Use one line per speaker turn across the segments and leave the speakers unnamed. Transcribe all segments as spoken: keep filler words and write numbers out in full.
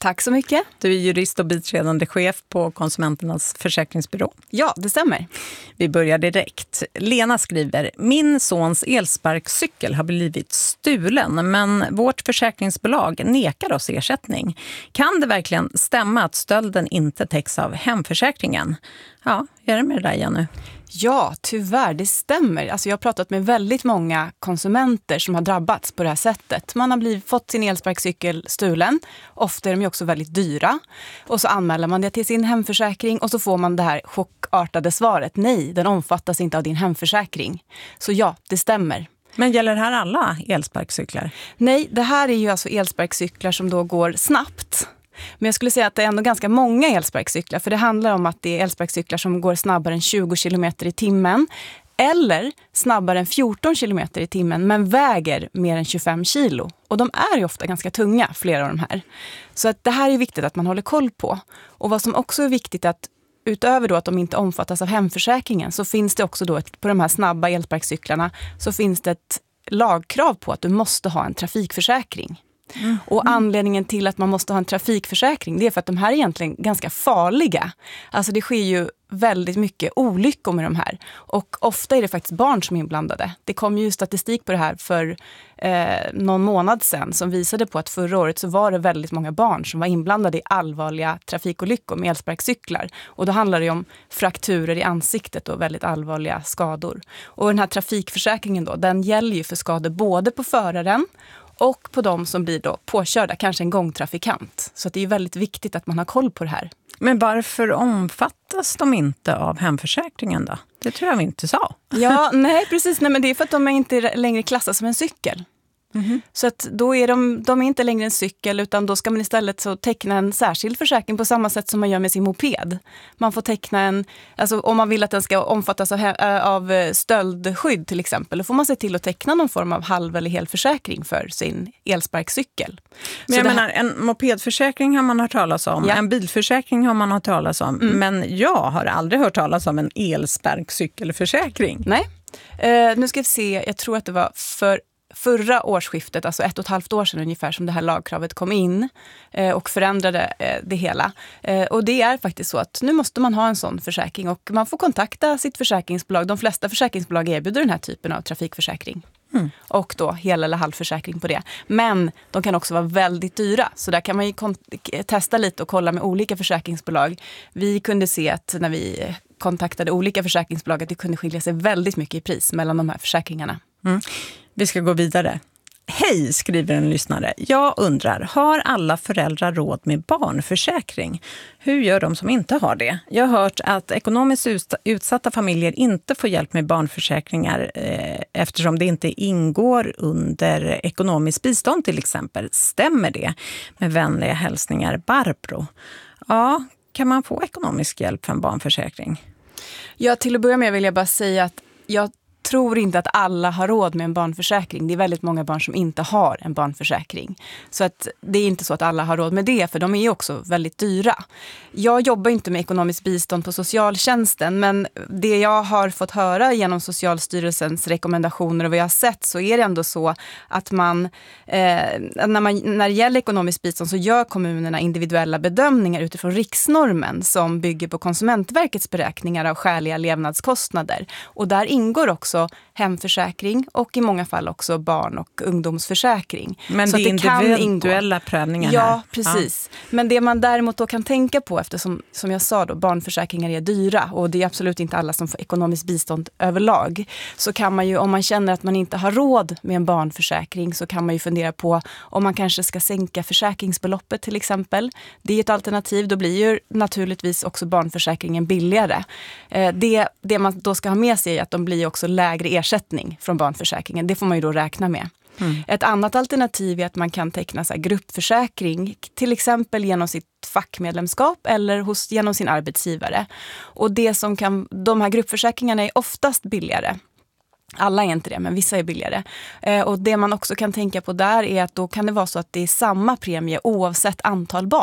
Tack så mycket.
Du är jurist och biträdande chef på Konsumenternas försäkringsbyrå.
Ja, det stämmer.
Vi börjar direkt. Lena skriver, min sons elsparkcykel har blivit stulen men vårt försäkringsbolag nekar oss ersättning. Kan det verkligen stämma att stölden inte täcks av hemförsäkringen? Ja, hur är det med det där igen nu?
Ja, tyvärr, det stämmer. Alltså jag har pratat med väldigt många konsumenter som har drabbats på det här sättet. Man har blivit, fått sin elsparkcykel stulen. Ofta är de ju också väldigt dyra. Och så anmäler man det till sin hemförsäkring och så får man det här chockartade svaret. Nej, den omfattas inte av din hemförsäkring. Så ja, det stämmer.
Men gäller det här alla elsparkcyklar?
Nej, det här är ju alltså elsparkcyklar som då går snabbt. Men jag skulle säga att det är ändå ganska många elsparkcyklar. För det handlar om att det är elsparkcyklar som går snabbare än tjugo kilometer i timmen. Eller snabbare än fjorton kilometer i timmen men väger mer än tjugofem kilo. Och de är ju ofta ganska tunga, flera av de här. Så att det här är viktigt att man håller koll på. Och vad som också är viktigt att utöver då att de inte omfattas av hemförsäkringen så finns det också då ett, på de här snabba elsparkcyklarna så finns det ett lagkrav på att du måste ha en trafikförsäkring. Mm. Och anledningen till att man måste ha en trafikförsäkring det är för att de här är egentligen ganska farliga. Alltså det sker ju väldigt mycket olyckor med de här. Och ofta är det faktiskt barn som är inblandade. Det kom ju statistik på det här för eh, någon månad sedan som visade på att förra året så var det väldigt många barn som var inblandade i allvarliga trafikolyckor med elsparkcyklar. Och då handlar det om frakturer i ansiktet och väldigt allvarliga skador. Och den här trafikförsäkringen då, den gäller ju för skador både på föraren och på de som blir då påkörda, kanske en gångtrafikant. Så att det är väldigt viktigt att man har koll på det här.
Men varför omfattas de inte av hemförsäkringen då? Det tror jag vi inte sa.
Ja, nej precis. Nej, men det är för att de är inte längre klassas som en cykel. Mm-hmm. Så att då är de, de är inte längre en cykel utan då ska man istället så teckna en särskild försäkring på samma sätt som man gör med sin moped. Man får teckna en, alltså om man vill att den ska omfattas av, av stöldskydd till exempel, då får man se till att teckna någon form av halv- eller helförsäkring för sin elsparkcykel.
Men jag
så
menar, en mopedförsäkring har man hört talas om, ja. En bilförsäkring har man hört talas om, mm. men jag har aldrig hört talas om en elsparkcykelförsäkring.
Nej, uh, nu ska vi se, jag tror att det var för förra årsskiftet, alltså ett och ett halvt år sedan ungefär som det här lagkravet kom in eh, och förändrade eh, det hela. Eh, och det är faktiskt så att nu måste man ha en sån försäkring och man får kontakta sitt försäkringsbolag. De flesta försäkringsbolag erbjuder den här typen av trafikförsäkring. Mm. Och då hel- eller halvförsäkring på det. Men de kan också vara väldigt dyra. Så där kan man ju kont- testa lite och kolla med olika försäkringsbolag. Vi kunde se att när vi kontaktade olika försäkringsbolag att det kunde skilja sig väldigt mycket i pris mellan de här försäkringarna.
Mm. Vi ska gå vidare. Hej, skriver en lyssnare. Jag undrar, har alla föräldrar råd med barnförsäkring? Hur gör de som inte har det? Jag har hört att ekonomiskt utsatta familjer inte får hjälp med barnförsäkringar eh, eftersom det inte ingår under ekonomiskt bistånd till exempel. Stämmer det? Med vänliga hälsningar, Barbro. Ja, kan man få ekonomisk hjälp för en barnförsäkring?
Ja, till att börja med vill jag bara säga att jag tror inte att alla har råd med en barnförsäkring. Det är väldigt många barn som inte har en barnförsäkring. Så att det är inte så att alla har råd med det, för de är ju också väldigt dyra. Jag jobbar inte med ekonomiskt bistånd på socialtjänsten, men det jag har fått höra genom Socialstyrelsens rekommendationer och vad jag har sett så är det ändå så att man, eh, när, man när det gäller ekonomiskt bistånd så gör kommunerna individuella bedömningar utifrån riksnormen som bygger på Konsumentverkets beräkningar av skäliga levnadskostnader. Och där ingår också hemförsäkring och i många fall också barn- och ungdomsförsäkring.
Men
så
det är individuella
ingå.
prövningar
ja,
här.
Precis. Ja. Men det man däremot då kan tänka på, eftersom som jag sa då, barnförsäkringar är dyra och det är absolut inte alla som får ekonomiskt bistånd överlag, så kan man ju, om man känner att man inte har råd med en barnförsäkring, så kan man ju fundera på om man kanske ska sänka försäkringsbeloppet till exempel. Det är ett alternativ, då blir ju naturligtvis också barnförsäkringen billigare. Det, det man då ska ha med sig är att de blir också lägre ersättning från barnförsäkringen. Det får man ju då räkna med. Mm. Ett annat alternativ är att man kan teckna så här gruppförsäkring, till exempel genom sitt fackmedlemskap eller hos, genom sin arbetsgivare. Och det som kan, de här gruppförsäkringarna är oftast billigare. Alla är inte det, men vissa är billigare. Eh, och det man också kan tänka på där är att då kan det vara så att det är samma premie oavsett antal barn.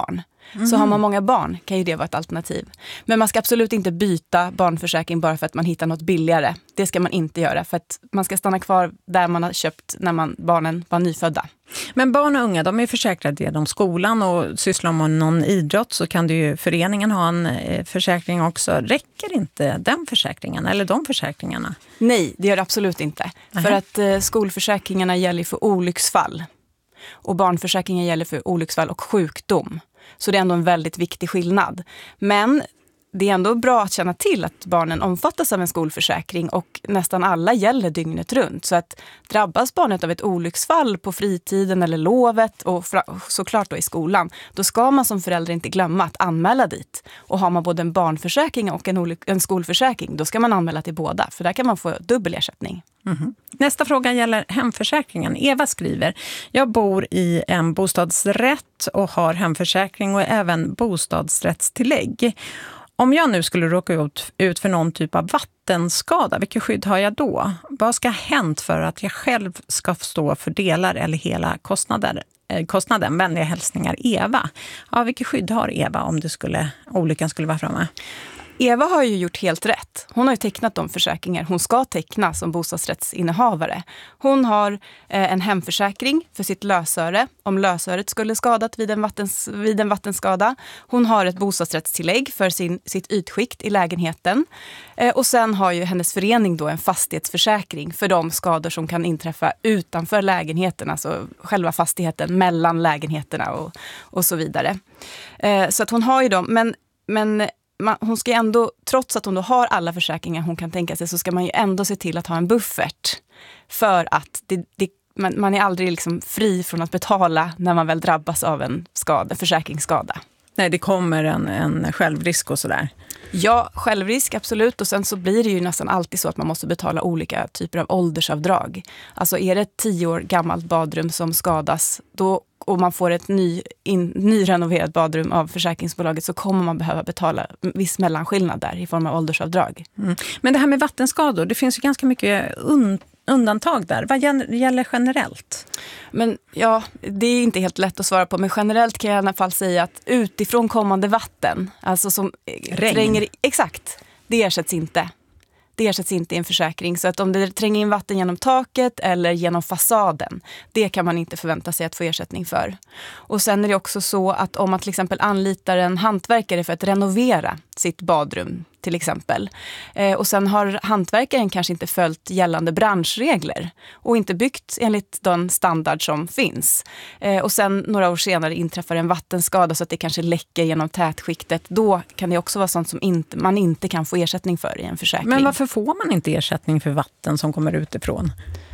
Mm. Så har man många barn kan ju det vara ett alternativ. Men man ska absolut inte byta barnförsäkring bara för att man hittar något billigare. Det ska man inte göra, för att man ska stanna kvar där man har köpt när man, barnen var nyfödda.
Men barn och unga, de är försäkrade genom skolan, och sysslar med någon idrott så kan det ju föreningen ha en försäkring också. Räcker inte den försäkringen eller de försäkringarna?
Nej, det gör det absolut inte.
Aha.
För att eh, skolförsäkringarna gäller för olycksfall. Och barnförsäkringen gäller för olycksfall och sjukdom. Så det är ändå en väldigt viktig skillnad. Men det är ändå bra att känna till att barnen omfattas av en skolförsäkring, och nästan alla gäller dygnet runt. Så att drabbas barnet av ett olycksfall på fritiden eller lovet, och såklart då i skolan, då ska man som förälder inte glömma att anmäla dit. Och har man både en barnförsäkring och en, olyck- en skolförsäkring, då ska man anmäla till båda, för där kan man få dubbel ersättning.
Mm-hmm. Nästa fråga gäller hemförsäkringen. Eva skriver: jag bor i en bostadsrätt och har hemförsäkring och även bostadsrättstillägg. Om jag nu skulle råka ut, ut för någon typ av vattenskada, vilket skydd har jag då? Vad ska ha hänt för att jag själv ska stå för delar eller hela kostnader, eh, kostnaden? Vänliga hälsningar, Eva. Ja, vilket skydd har Eva om det skulle, olyckan skulle vara framme?
Eva har ju gjort helt rätt. Hon har ju tecknat de försäkringar hon ska teckna som bostadsrättsinnehavare. Hon har eh, en hemförsäkring för sitt lösöre, om lösöret skulle skadat vid en, vattens, vid en vattenskada. Hon har ett bostadsrättstillägg för sin, sitt ytskikt i lägenheten. Eh, och sen har ju hennes förening då en fastighetsförsäkring för de skador som kan inträffa utanför lägenheten, alltså själva fastigheten, mellan lägenheterna och, och så vidare. Eh, så att hon har ju dem, men... men Man, hon ska ändå, trots att hon då har alla försäkringar hon kan tänka sig, så ska man ju ändå se till att ha en buffert. För att det, det, man, man är aldrig liksom fri från att betala när man väl drabbas av en skada, försäkringsskada.
Nej, det kommer en, en självrisk och sådär.
Ja, självrisk absolut. Och sen så blir det ju nästan alltid så att man måste betala olika typer av åldersavdrag. Alltså är det ett tio år gammalt badrum som skadas, då, och man får ett ny, in, nyrenoverat badrum av försäkringsbolaget, så kommer man behöva betala viss mellanskillnad där i form av åldersavdrag.
Mm. Men det här med vattenskador, det finns ju ganska mycket un- undantag där. Vad gäller generellt?
Men ja, det är inte helt lätt att svara på, men generellt kan jag i alla fall säga att utifrån kommande vatten, alltså som
regn.
tränger, exakt, det ersätts inte. Det ersätts inte i en försäkring. Så att om det tränger in vatten genom taket eller genom fasaden, det kan man inte förvänta sig att få ersättning för. Och sen är det också så att om man till exempel anlitar en hantverkare för att renovera sitt badrum till exempel, eh, och sen har hantverkaren kanske inte följt gällande branschregler och inte byggt enligt den standard som finns. Eh, och sen några år senare inträffar en vattenskada så att det kanske läcker genom tätskiktet. Då kan det också vara sånt som inte, man inte kan få ersättning för i en försäkring.
Men varför får man inte ersättning för vatten som kommer utifrån?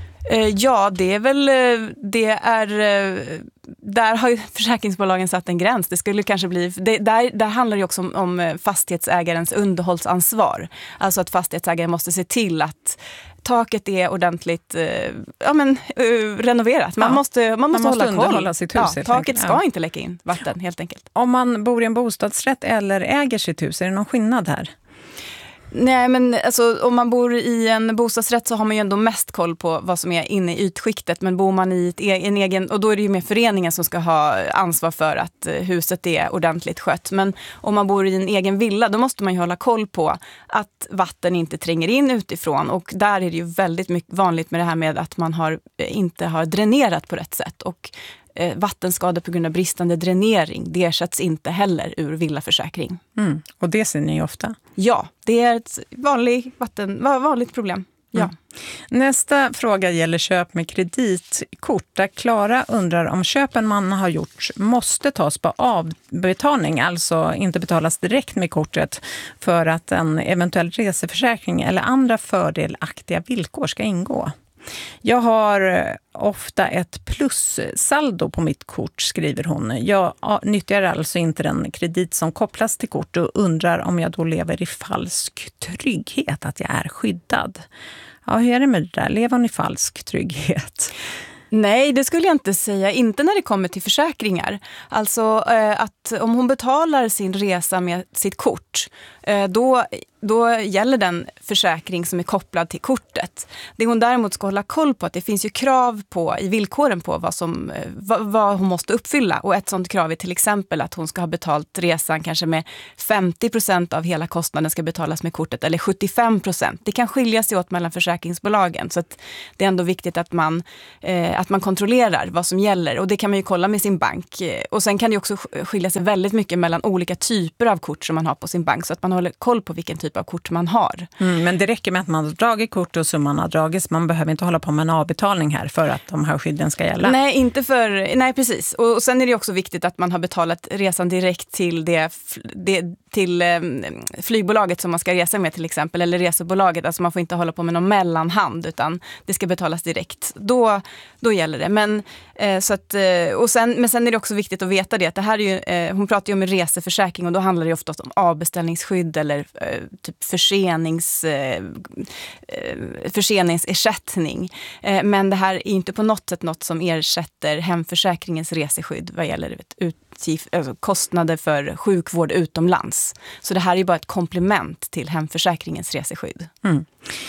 Ja, det är väl, det är, där har ju försäkringsbolagen satt en gräns. Det skulle kanske bli, det, där, där handlar det också om, om fastighetsägarens underhållsansvar. Alltså att fastighetsägaren måste se till att taket är ordentligt ja, men, uh, renoverat. Man
ja.
måste, man måste,
man måste
hålla koll.
Sitt hus,
ja, taket ska ja. inte läcka in vatten helt enkelt.
Om man bor i en bostadsrätt eller äger sitt hus, är det någon skillnad här?
Nej, men alltså, om man bor i en bostadsrätt så har man ju ändå mest koll på vad som är inne i ytskiktet. Men bor man i ett, en egen, och då är det ju mer föreningen som ska ha ansvar för att huset är ordentligt skött. Men om man bor i en egen villa, då måste man ju hålla koll på att vatten inte tränger in utifrån. Och där är det ju väldigt mycket vanligt med det här med att man har, inte har dränerat på rätt sätt. Och eh, vattenskador på grund av bristande dränering, det ersätts inte heller ur villaförsäkring.
Mm. Och det ser ni ofta?
Ja, det är ett vanligt, vatten, vanligt problem. Ja.
Mm. Nästa fråga gäller köp med kreditkort. Där Klara undrar om köpen man har gjort måste tas på avbetalning, alltså inte betalas direkt med kortet för att en eventuell reseförsäkring eller andra fördelaktiga villkor ska ingå. Jag har ofta ett plussaldo på mitt kort, skriver hon. Jag nyttjar alltså inte den kredit som kopplas till kort och undrar om jag då lever i falsk trygghet, att jag är skyddad. Ja, hur är det med det där? Lever hon i falsk trygghet?
Nej, det skulle jag inte säga. Inte när det kommer till försäkringar. Alltså eh, att om hon betalar sin resa med sitt kort, eh, då, då gäller den försäkring som är kopplad till kortet. Det hon däremot ska hålla koll på, att det finns ju krav på, i villkoren på vad, som, eh, vad, vad hon måste uppfylla. Och ett sådant krav är till exempel att hon ska ha betalt resan kanske med femtio procent av hela kostnaden ska betalas med kortet, eller sjuttiofem procent. Det kan skilja sig åt mellan försäkringsbolagen, så att det är ändå viktigt att man eh, att man kontrollerar vad som gäller, och det kan man ju kolla med sin bank. Och sen kan det också skilja sig väldigt mycket mellan olika typer av kort som man har på sin bank, så att man håller koll på vilken typ av kort man har.
Mm, men det räcker med att man har dragit kort och summan har dragits. Man behöver inte hålla på med en avbetalning här för att de här skydden ska gälla.
Nej, inte för, nej precis. Och, och sen är det också viktigt att man har betalat resan direkt till det, det till eh, flygbolaget som man ska resa med till exempel, eller resebolaget. Alltså man får inte hålla på med någon mellanhand, utan det ska betalas direkt. Då, då gäller det. Men, eh, så att, eh, och sen, men sen är det också viktigt att veta det. Att det här är ju, eh, hon pratar ju om en reseförsäkring, och då handlar det ofta om avbeställningsskydd eller eh, typ försenings, eh, förseningsersättning. Eh, men det här är inte på något sätt något som ersätter hemförsäkringens reseskydd vad gäller vet, utgift, alltså kostnader för sjukvård utomlands. Så det här är ju bara ett komplement till hemförsäkringens reseskydd.
Mm.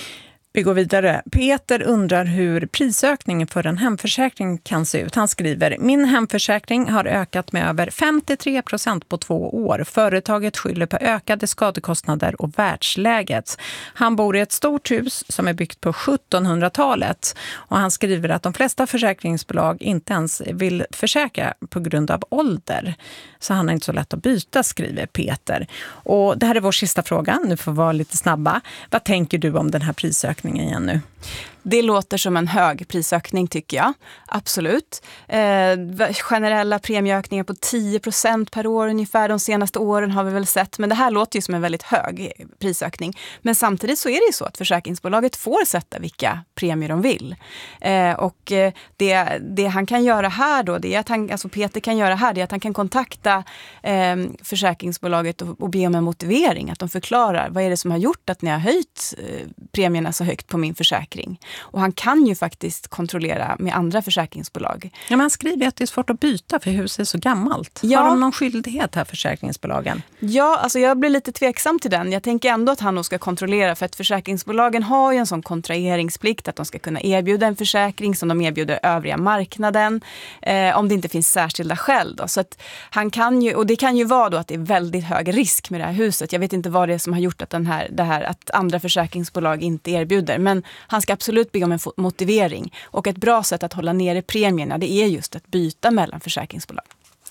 Vi går vidare. Peter undrar hur prisökningen för en hemförsäkring kan se ut. Han skriver: min hemförsäkring har ökat med över femtiotre procent på två år. Företaget skyller på ökade skadekostnader och världsläget. Han bor i ett stort hus som är byggt på sjuttonhundratalet. Och han skriver att de flesta försäkringsbolag inte ens vill försäkra på grund av ålder. Så han är inte så lätt att byta, skriver Peter. Och det här är vår sista fråga. Nu får vi vara lite snabba. Vad tänker du om den här prisökningen igen nu?
Det låter som en hög prisökning tycker jag. Absolut. Eh, generella premieökningar på tio procent per år ungefär de senaste åren har vi väl sett. Men det här låter ju som en väldigt hög prisökning. Men samtidigt så är det ju så att försäkringsbolaget får sätta vilka premier de vill. Eh, och det, det han kan göra här då, det är att han, alltså Peter kan göra här, det är att han kan kontakta eh, försäkringsbolaget och, och be om en motivering. Att de förklarar vad är det som har gjort att ni har höjt eh, premierna så högt på min försäkring. Och han kan ju faktiskt kontrollera med andra försäkringsbolag.
Ja, men han skriver att det är svårt att byta för huset är så gammalt. Ja. Har de någon skyldighet här, försäkringsbolagen?
Ja, alltså jag blir lite tveksam till den. Jag tänker ändå att han nog ska kontrollera, för att försäkringsbolagen har ju en sån kontraheringsplikt att de ska kunna erbjuda en försäkring som de erbjuder övriga marknaden eh, om det inte finns särskilda skäl då. Så att han kan ju, och det kan ju vara då att det är väldigt hög risk med det här huset. Jag vet inte vad det är som har gjort att, den här, det här, att andra försäkringsbolag inte erbjuder, men han ska absolut be om en motivering. Och ett bra sätt att hålla nere premierna, det är just att byta mellan försäkringsbolag.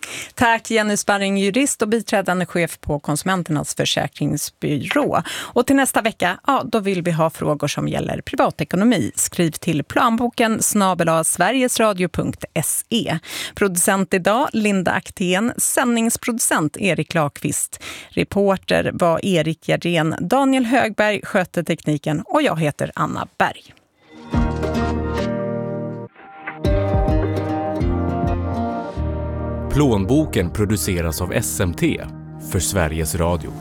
Tack Jenny Sparring, jurist och biträdande chef på Konsumenternas försäkringsbyrå. Och till nästa vecka, ja, då vill vi ha frågor som gäller privatekonomi. Skriv till planboken snabel-a sverigesradio punkt se. Producent idag Linda Aktén, sändningsproducent Erik Lakvist. Reporter var Erik Gerdén, Daniel Högberg skötte tekniken och jag heter Anna Berg.
Plånboken produceras av S M T för Sveriges Radio.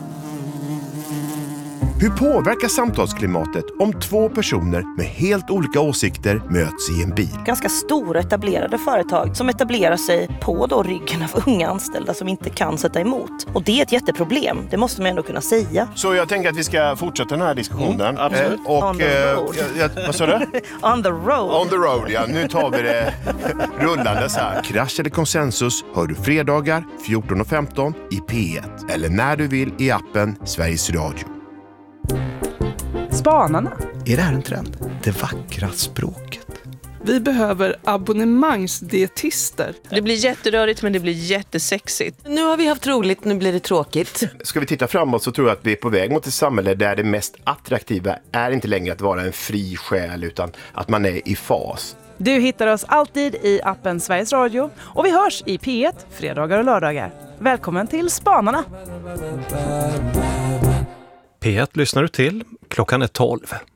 Hur påverkar samtalsklimatet om två personer med helt olika åsikter möts i en bil?
Ganska stora etablerade företag som etablerar sig på då ryggen av unga anställda som inte kan sätta emot. Och det är ett jätteproblem, det måste man ändå kunna säga.
Så jag tänker att vi ska fortsätta den här diskussionen.
Mm, absolut.
Eh, och,
On the road.
Eh, jag, vad sa du?
On the road.
On the road, ja. Nu tar vi det rullande så här. Krasch eller konsensus hör du fredagar fjorton och femton i P ett. Eller när du vill i appen Sveriges Radio.
Spanarna.
Är det här en trend? Det vackra språket.
Vi behöver abonnemangsdietister.
Det blir jätterörigt men det blir jättesexigt.
Nu har vi haft roligt, nu blir det tråkigt.
Ska vi titta framåt så tror jag att vi är på väg mot ett samhälle där det mest attraktiva är inte längre att vara en fri själ utan att man är i fas.
Du hittar oss alltid i appen Sveriges Radio och vi hörs i P ett fredagar och lördagar. Välkommen till Spanarna.
P ett lyssnar du till. Klockan är tolv.